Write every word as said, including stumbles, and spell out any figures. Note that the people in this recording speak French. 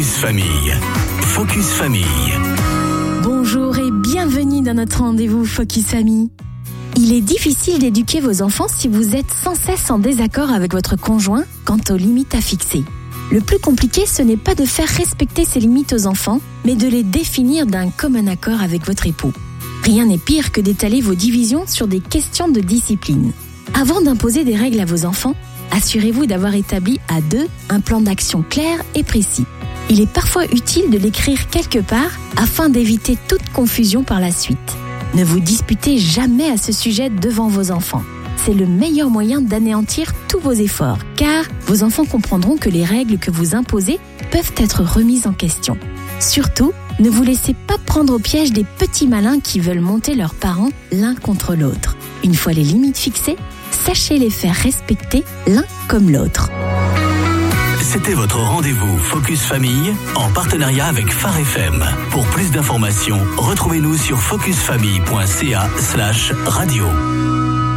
Focus Famille. Focus Famille. Bonjour et bienvenue dans notre rendez-vous Focus Famille. Il est difficile d'éduquer vos enfants si vous êtes sans cesse en désaccord avec votre conjoint quant aux limites à fixer. Le plus compliqué, ce n'est pas de faire respecter ces limites aux enfants, mais de les définir d'un commun accord avec votre époux. Rien n'est pire que d'étaler vos divisions sur des questions de discipline. Avant d'imposer des règles à vos enfants, assurez-vous d'avoir établi à deux un plan d'action clair et précis. Il est parfois utile de l'écrire quelque part afin d'éviter toute confusion par la suite. Ne vous disputez jamais à ce sujet devant vos enfants. C'est le meilleur moyen d'anéantir tous vos efforts, car vos enfants comprendront que les règles que vous imposez peuvent être remises en question. Surtout, ne vous laissez pas prendre au piège des petits malins qui veulent monter leurs parents l'un contre l'autre. Une fois les limites fixées, sachez les faire respecter l'un comme l'autre. C'était votre rendez-vous Focus Famille en partenariat avec Phare F M. Pour plus d'informations, retrouvez-nous sur focusfamille point c a slash radio.